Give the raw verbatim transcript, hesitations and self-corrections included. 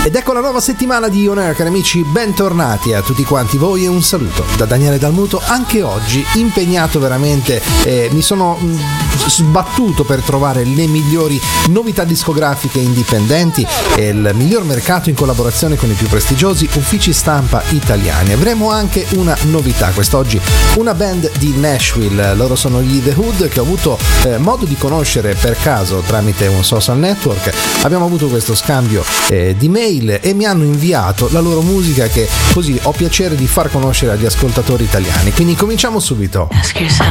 Ed ecco la nuova settimana di On Air, cari amici, bentornati a tutti quanti voi e un saluto da Daniele Dalmuto. Anche oggi impegnato veramente, eh, mi sono mh, sbattuto per trovare le migliori novità discografiche indipendenti e il miglior mercato in collaborazione con i più prestigiosi uffici stampa italiani. Avremo anche una novità quest'oggi, una band di Nashville, loro sono gli The Hood, che ho avuto eh, modo di conoscere per caso tramite un social network. Abbiamo avuto questo scambio eh, di mail e mi hanno inviato la loro musica, che così ho piacere di far conoscere agli ascoltatori italiani. Quindi cominciamo subito.